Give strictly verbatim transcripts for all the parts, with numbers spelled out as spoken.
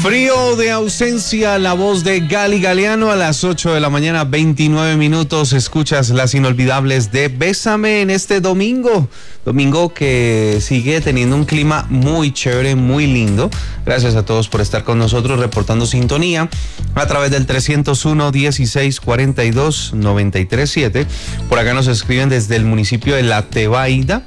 Frío de ausencia, la voz de Gali Galeano a las ocho de la mañana, veintinueve minutos. Escuchas las inolvidables de Bésame en este domingo. Domingo que sigue teniendo un clima muy chévere, muy lindo. Gracias a todos por estar con nosotros reportando sintonía a través del trescientos uno, dieciséis cuarenta y dos, noventa y tres siete. Por acá nos escriben desde el municipio de La Tebaida.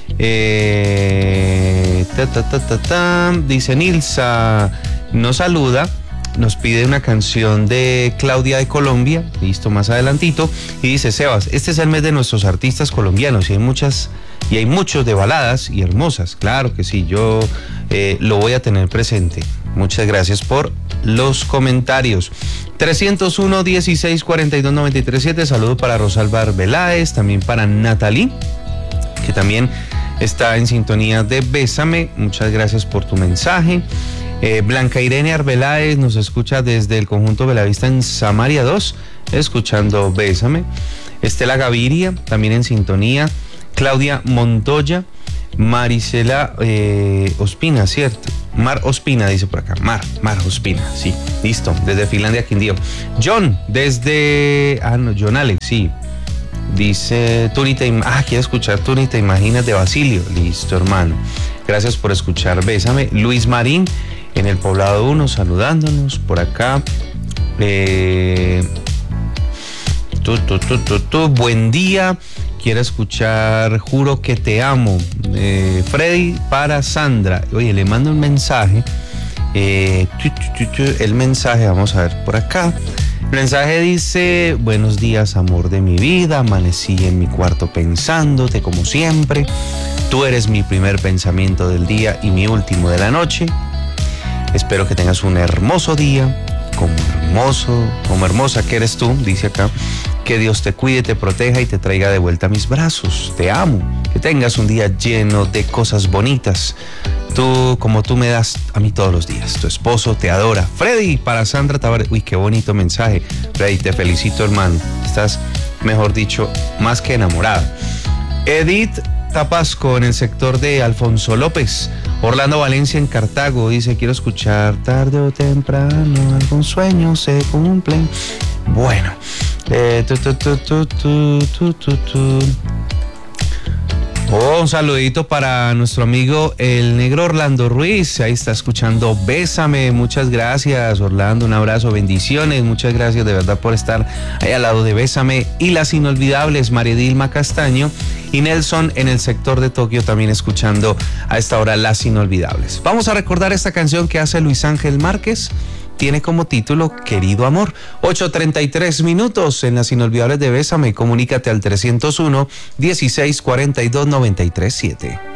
Eh, ta, ta, ta, ta, ta, dice Nilsa, nos saluda, nos pide una canción de Claudia de Colombia, listo, más adelantito, y dice: Sebas, este es el mes de nuestros artistas colombianos y hay muchas y hay muchos de baladas y hermosas. Claro que sí, yo eh, lo voy a tener presente. Muchas gracias por los comentarios. trescientos uno, dieciséis cuarenta y dos, noventa y tres siete. Saludo para Rosalba Arbeláez, también para Natalie, que también está en sintonía de Bésame. Muchas gracias por tu mensaje. Eh, Blanca Irene Arbeláez nos escucha desde el conjunto Belavista en Samaria dos, escuchando Bésame. Estela Gaviria también en sintonía. Claudia Montoya. Marisela eh, Ospina, ¿cierto? Mar Ospina dice por acá. Mar, Mar Ospina, sí, listo. Desde Finlandia, Quindío. John, desde... Ah, no, John Alex, sí. Dice, tú ni te, ah, quiero escuchar Tú ni te imaginas de Basilio. Listo, hermano. Gracias por escuchar Bésame. Luis Marín en el Poblado uno saludándonos por acá. Eh, tú, tú, tú, tú, tú. Buen día. Quiero escuchar Juro que te amo. Eh, Freddy para Sandra. Oye, le mando un mensaje. Eh, tu, tu, tu, tu, el mensaje, vamos a ver por acá. El mensaje dice: buenos días, amor de mi vida, amanecí en mi cuarto pensándote como siempre. Tú eres mi primer pensamiento del día y mi último de la noche. Espero que tengas un hermoso día, como hermoso, como hermosa que eres tú, dice acá. Que Dios te cuide, te proteja y te traiga de vuelta a mis brazos. Te amo. Que tengas un día lleno de cosas bonitas. Tú, como tú me das a mí todos los días. Tu esposo te adora. Freddy para Sandra Tavares. Uy, qué bonito mensaje. Freddy, te felicito, hermano. Estás, mejor dicho, más que enamorada. Edith Tapasco en el sector de Alfonso López. Orlando Valencia en Cartago dice: quiero escuchar tarde o temprano, algún sueño se cumplen. Bueno, eh, tu, tu, tu, tu, tu, tu, tu, tu. Oh, un saludito para nuestro amigo el negro Orlando Ruiz. Ahí está escuchando Bésame. Muchas gracias, Orlando. Un abrazo, bendiciones. Muchas gracias de verdad por estar ahí al lado de Bésame. Y las inolvidables, María Dilma Castaño y Nelson en el sector de Tokio también escuchando a esta hora las inolvidables. Vamos a recordar esta canción que hace Luis Ángel Márquez. Tiene como título Querido Amor. ocho treinta y tres minutos en las inolvidables de Bésame. Comunícate al trescientos uno, dieciséis cuarenta y dos, noventa y tres siete.